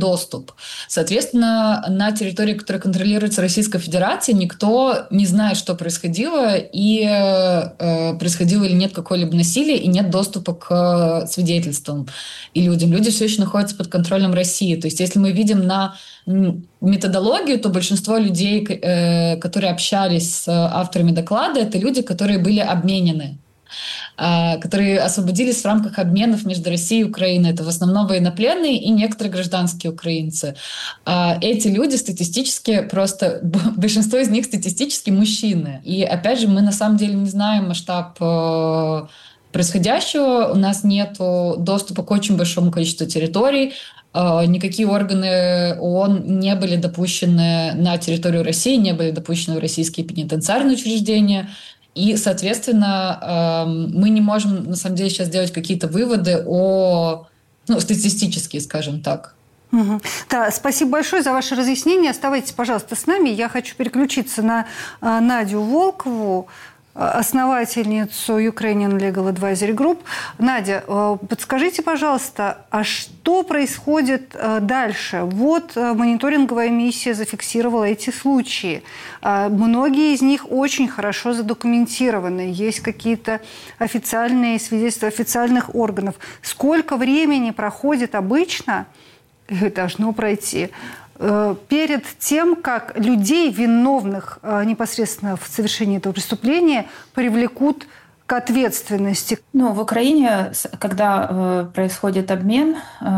доступ. Соответственно, на территории, которая контролируется Российской Федерацией, никто не знает, что происходило, и происходило или нет какое-либо насилие, и нет доступа к свидетельствам и людям. Люди все еще находятся под контролем России. То есть если мы видим на методологию, то большинство людей, которые общались с авторами доклада, это люди, которые были обменены, которые освободились в рамках обменов между Россией и Украиной. Это в основном военнопленные и некоторые гражданские украинцы. Эти люди статистически просто... Большинство из них статистически мужчины. И опять же, мы на самом деле не знаем масштаб происходящего. У нас нет доступа к очень большому количеству территорий. Никакие органы ООН не были допущены на территорию России, не были допущены в российские пенитенциарные учреждения. И, соответственно, мы не можем, на самом деле, сейчас делать какие-то выводы статистические, скажем так. Угу. Да, спасибо большое за ваше разъяснение. Оставайтесь, пожалуйста, с нами. Я хочу переключиться на Надю Волкову, основательницу Ukrainian Legal Advisory Group. Надя, подскажите, пожалуйста, а что происходит дальше? Вот мониторинговая миссия зафиксировала эти случаи. Многие из них очень хорошо задокументированы. Есть какие-то официальные свидетельства официальных органов. Сколько времени проходит обычно, должно пройти, перед тем, как людей, виновных непосредственно в совершении этого преступления, привлекут к ответственности? В Украине, когда происходит обмен,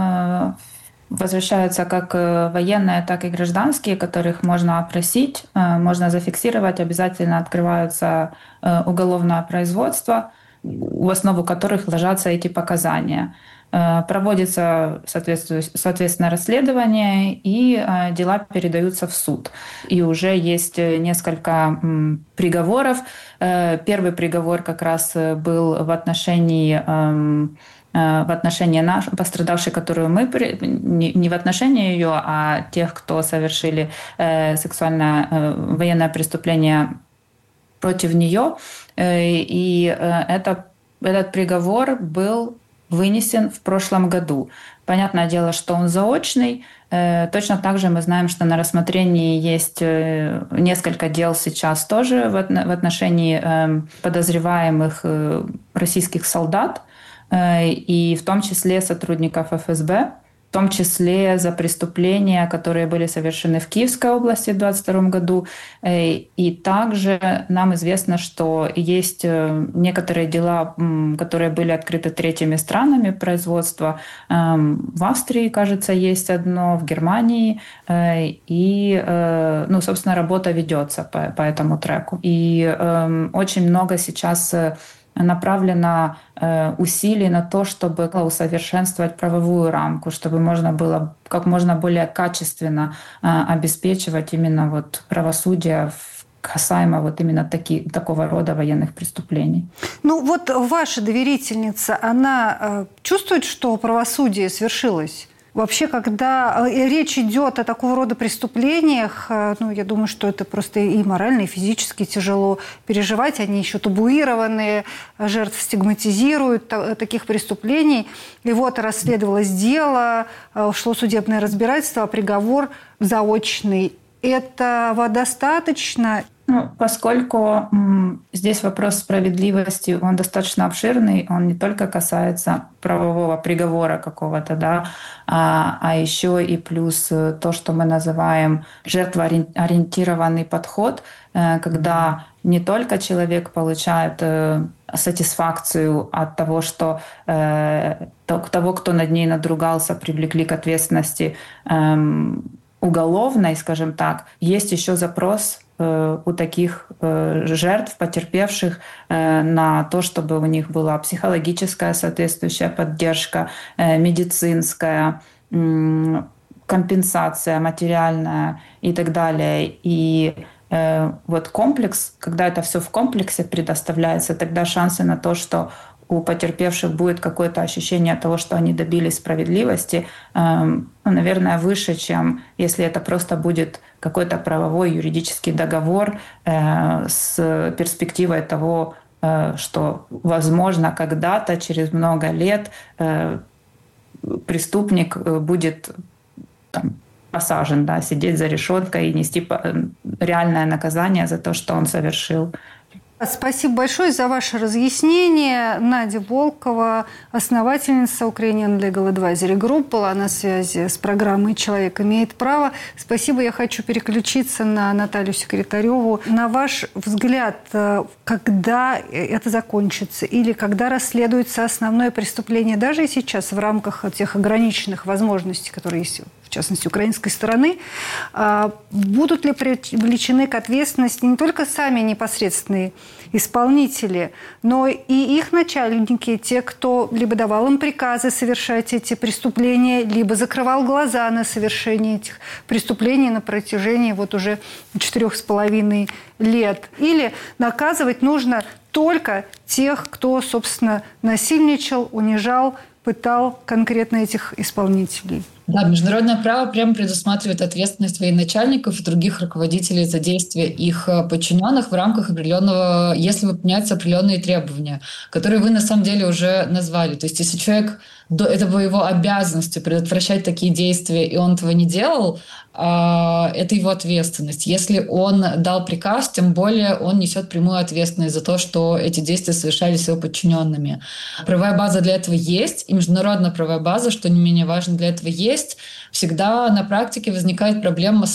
возвращаются как военные, так и гражданские, которых можно опросить, можно зафиксировать, обязательно открываются уголовное производство, в основу которых ложатся эти показания. Проводится, соответственно, расследование, и дела передаются в суд. И уже есть несколько приговоров. Первый приговор как раз был в отношении пострадавшей, которую мы... Не в отношении ее, а тех, кто совершили сексуальное военное преступление против нее. И этот приговор был вынесен в прошлом году. Понятное дело, что он заочный. Точно так же мы знаем, что на рассмотрении есть несколько дел сейчас тоже в отношении подозреваемых российских солдат, и в том числе сотрудников ФСБ, в том числе за преступления, которые были совершены в Киевской области в 2022 году. И также нам известно, что есть некоторые дела, которые были открыты третьими странами производства. В Австрии, кажется, есть одно, в Германии. И, собственно, работа ведется по этому треку. И очень много сейчас направлено усилий на то, чтобы усовершенствовать правовую рамку, чтобы можно было как можно более качественно обеспечивать именно правосудие касаемо именно такого рода военных преступлений. Ваша доверительница, она чувствует, что правосудие свершилось? Вообще, когда речь идет о такого рода преступлениях, я думаю, что это просто и морально, и физически тяжело переживать. Они еще табуированные, жертв стигматизируют таких преступлений. И расследовалось дело, шло судебное разбирательство, а приговор заочный. Этого достаточно? Поскольку здесь вопрос справедливости, он достаточно обширный, он не только касается правового приговора какого-то, а еще и плюс то, что мы называем жертвоориентированный подход, когда не только человек получает сатисфакцию от того, что того, кто над ней надругался, привлекли к ответственности уголовной, скажем так, есть еще запрос у таких жертв, потерпевших, на то, чтобы у них была психологическая соответствующая поддержка, медицинская, компенсация материальная и так далее. И комплекс, когда это все в комплексе предоставляется, тогда шансы на то, что у потерпевших будет какое-то ощущение того, что они добились справедливости, наверное, выше, чем если это просто будет какой-то правовой юридический договор с перспективой того, что, возможно, когда-то, через много лет, преступник будет посажен, да, сидеть за решеткой и нести реальное наказание за то, что он совершил. Спасибо большое за ваше разъяснение. Надя Волкова, основательница Ukrainian Legal Advisory Group, была на связи с программой «Человек имеет право». Спасибо. Я хочу переключиться на Наталью Секретареву. На ваш взгляд, когда это закончится или когда расследуется основное преступление, даже и сейчас в рамках тех ограниченных возможностей, которые есть, в частности, украинской стороны, будут ли привлечены к ответственности не только сами непосредственные исполнители, но и их начальники, те, кто либо давал им приказы совершать эти преступления, либо закрывал глаза на совершение этих преступлений на протяжении вот уже 4,5 лет. Или наказывать нужно только тех, кто, собственно, насильничал, унижал, пытал конкретно этих исполнителей. Да, международное право прямо предусматривает ответственность военачальников и других руководителей за действия их подчиненных в рамках определенного, если выполняются определенные требования, которые вы на самом деле уже назвали. То есть если человек, это было его обязанностью предотвращать такие действия, и он этого не делал, это его ответственность. Если он дал приказ, тем более он несет прямую ответственность за то, что эти действия совершались его подчиненными. Правовая база для этого есть, и международная правовая база, что не менее важно, для этого есть. Всегда на практике возникает проблема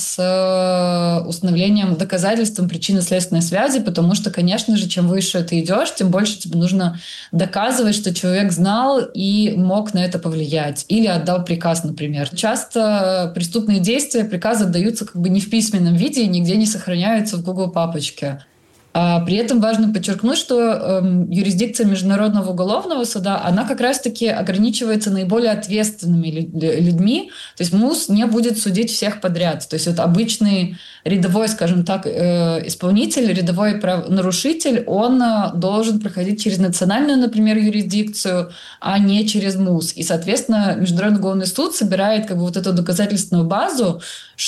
с установлением доказательством причинно-следственной связи, потому что, конечно же, чем выше ты идешь, тем больше тебе нужно доказывать, что человек знал и мог на это повлиять. Или отдал приказ, например. Часто преступные действия, приказы отдаются как бы не в письменном виде и нигде не сохраняются в Google папочке. При этом важно подчеркнуть, что юрисдикция Международного уголовного суда, она как раз-таки ограничивается наиболее ответственными людьми. То есть МУС не будет судить всех подряд. То есть вот обычный рядовой, скажем так, исполнитель, рядовой нарушитель, он должен проходить через национальную, например, юрисдикцию, а не через МУС. И, соответственно, Международный уголовный суд собирает как бы вот эту доказательственную базу,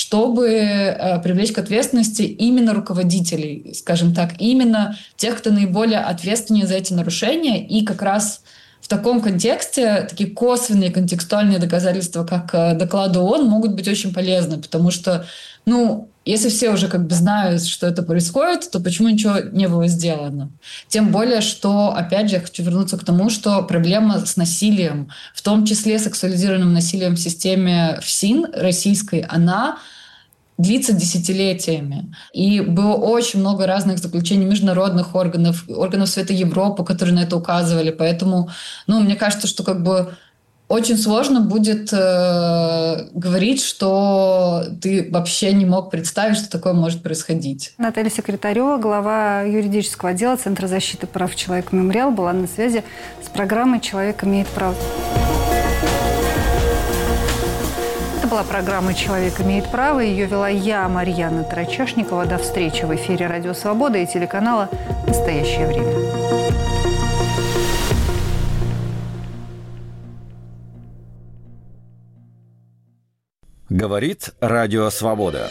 чтобы привлечь к ответственности именно руководителей, скажем так, именно тех, кто наиболее ответственен за эти нарушения. И как раз в таком контексте такие косвенные контекстуальные доказательства, как доклады ООН, могут быть очень полезны, потому что, если все уже как бы знают, что это происходит, то почему ничего не было сделано? Тем более, что, опять же, я хочу вернуться к тому, что проблема с насилием, в том числе сексуализированным насилием в системе ФСИН российской, она длится десятилетиями. И было очень много разных заключений международных органов Совета Европы, которые на это указывали. Поэтому, мне кажется, что как бы очень сложно будет говорить, что ты вообще не мог представить, что такое может происходить. Наталья Секретарева, глава юридического отдела Центра защиты прав человека «Мемориал», была на связи с программой «Человек имеет право». Это была программа «Человек имеет право». Ее вела я, Марьяна Тарачешникова. До встречи в эфире «Радио Свобода» и телеканала «Настоящее время». Говорит Радио Свобода.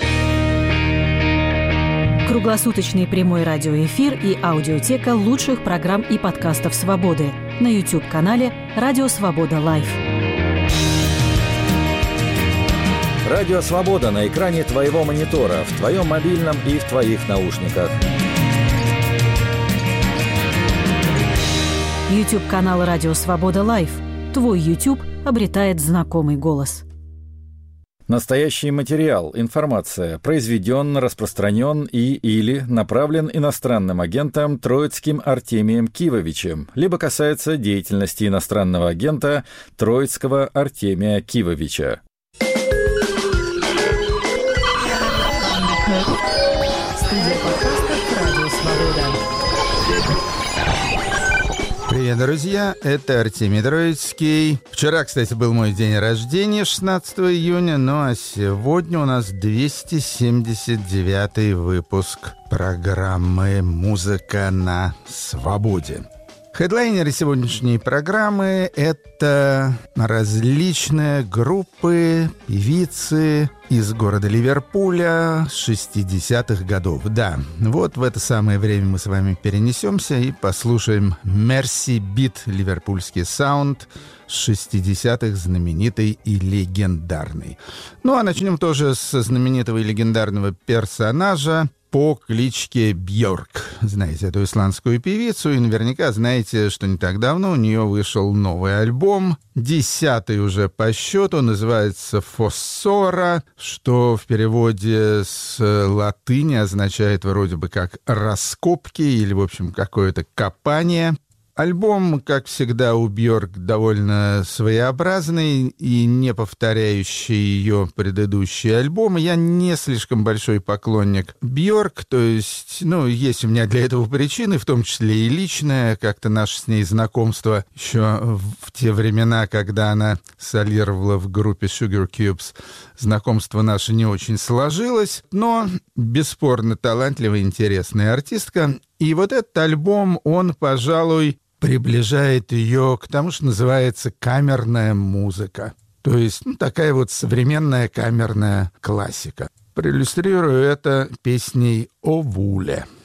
Круглосуточный прямой радиоэфир и аудиотека лучших программ и подкастов «Свободы» на YouTube-канале «Радио Свобода Лайв». Радио Свобода на экране твоего монитора, в твоем мобильном и в твоих наушниках. YouTube-канал «Радио Свобода Лайв». Твой YouTube обретает знакомый голос. Настоящий материал, информация произведен, распространен или направлен иностранным агентом Троицким Артемием Кивовичем, либо касается деятельности иностранного агента Троицкого Артемия Кивовича. Студия подкастов «Радио Свобода». Привет, друзья, это Артемий Троицкий. Вчера, кстати, был мой день рождения, 16 июня, а сегодня у нас 279-й выпуск программы «Музыка на свободе». Хедлайнеры сегодняшней программы – это различные группы, певицы из города Ливерпуля 60-х годов. Да, вот в это самое время мы с вами перенесемся и послушаем Мерси Бит, ливерпульский саунд 60-х, знаменитый и легендарный. Ну, а начнем тоже со знаменитого и легендарного персонажа по кличке Бьорк. Знаете эту исландскую певицу, и наверняка знаете, что не так давно у нее вышел новый альбом, 10-й уже по счету, называется «Фоссора», что в переводе с латыни означает вроде бы как «раскопки» или, в общем, какое-то копание. Альбом, как всегда, у Бьорк довольно своеобразный и не повторяющий ее предыдущие альбомы. Я не слишком большой поклонник Бьорк, то есть, есть у меня для этого причины, в том числе и личное. Как-то наше с ней знакомство еще в те времена, когда она солировала в группе Sugar Cubes, знакомство наше не очень сложилось, но бесспорно талантливая, интересная артистка. И вот этот альбом, он, пожалуй, приближает ее к тому, что называется камерная музыка. То есть такая вот современная камерная классика. Проиллюстрирую это песней «О Вуле».